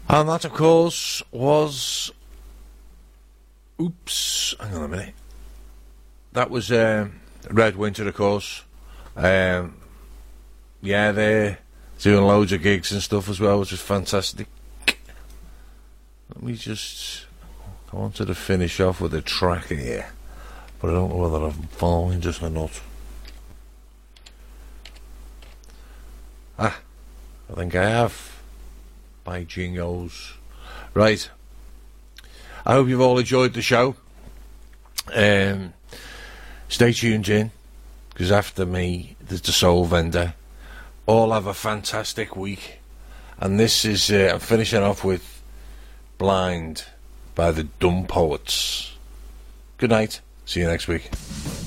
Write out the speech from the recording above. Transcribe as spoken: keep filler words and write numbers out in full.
And that, of course, was... Oops, hang on a minute. That was um, Red Winter, of course. Um, yeah, they're doing loads of gigs and stuff as well, which is fantastic. Let me just... I wanted to finish off with a track here, but I don't know whether I'm following just or not. Ah, I think I have. By Jingles. Right. I hope you've all enjoyed the show. Um, stay tuned in, because after me, there's the Soul Vendor. All have a fantastic week. And this is, uh, I'm finishing off with Blind by the Dumb Poets. Good night. See you next week.